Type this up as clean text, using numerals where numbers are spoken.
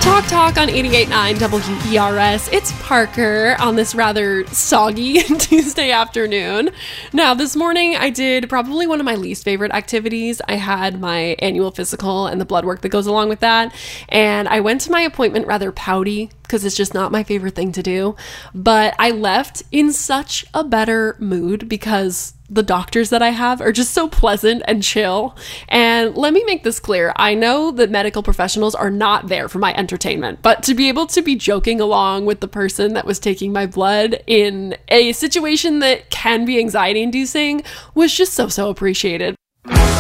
Talk on 88.9 WERS. It's Parker on this rather soggy Tuesday afternoon. Now, this morning I did probably one of my least favorite activities. I had my annual physical and the blood work that goes along with that, and I went to my appointment rather pouty because it's just not my favorite thing to do. But I left in such a better mood because the doctors that I have are just so pleasant and chill. And let me make this clear. I know that medical professionals are not there for my entertainment, but to be able to be joking along with the person that was taking my blood in a situation that can be anxiety inducing was just so appreciated.